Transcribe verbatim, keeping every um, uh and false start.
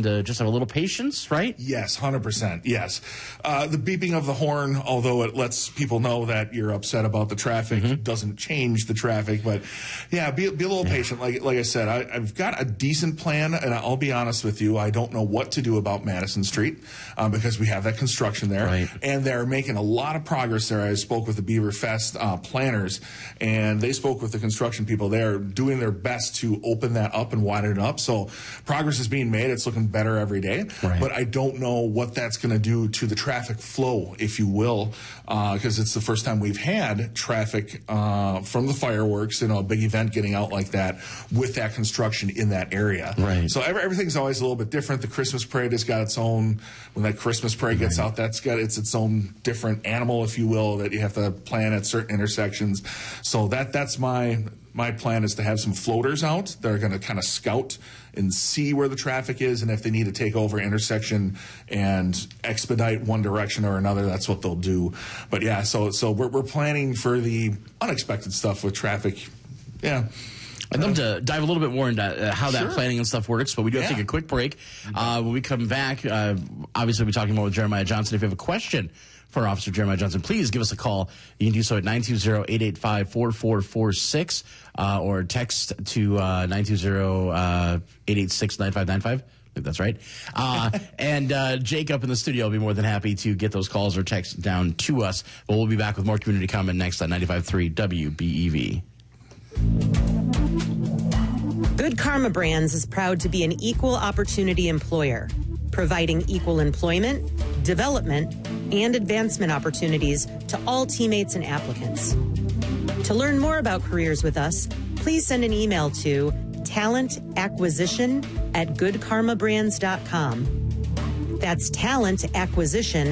to just have a little patience, right? Yes, one hundred percent. Yes. Uh, the beeping of the horn, although it lets people know that you're upset about the traffic, mm-hmm. doesn't change the traffic. But yeah, be, be a little yeah. patient. Like like I said, I, I've got a decent plan, and I'll be honest with you, I don't know what to do about Madison Street um, because we have that construction there. Right. And they're making a lot of progress there. I spoke with the Beaver Fest uh, planners, and they spoke with the construction people. They're doing their best to open that up and widen it up. So progress is being made. It's looking better every day. Right. But I don't know what that's going to do to the traffic flow, if you will, because uh, it's the first time we've had traffic uh, from the fireworks, you know, a big event getting out like that with that construction in that area. Right. So every, everything's always a little bit different. The Christmas parade has got its own, when that Christmas parade gets right. out, that's got it's its own different animal, if you will, that you have to plan at certain intersections. So that that's my my plan is to have some floaters out that are going to kind of scout and see where the traffic is, and if they need to take over intersection and expedite one direction or another, that's what they'll do. But yeah, so so we're we're planning for the unexpected stuff with traffic. Yeah. I'd love to dive a little bit more into uh, how that Sure. planning and stuff works, but we do have Yeah. to take a quick break. Uh, when we come back, uh, obviously we'll be talking more with Jeremiah Johnson. If you have a question for Officer Jeremiah Johnson, please give us a call. You can do so at nine two zero, eight eight five, four four four six uh, or text to uh, nine two zero, eight eight six, nine five nine five. I think that's right. Uh, and uh, Jake up in the studio will be more than happy to get those calls or texts down to us. But we'll be back with more community comment next on ninety-five point three W B E V. Good Karma Brands is proud to be an equal opportunity employer, providing equal employment, development, and advancement opportunities to all teammates and applicants. To learn more about careers with us, please send an email to talent acquisition at good karma brands dot com. That's talent acquisition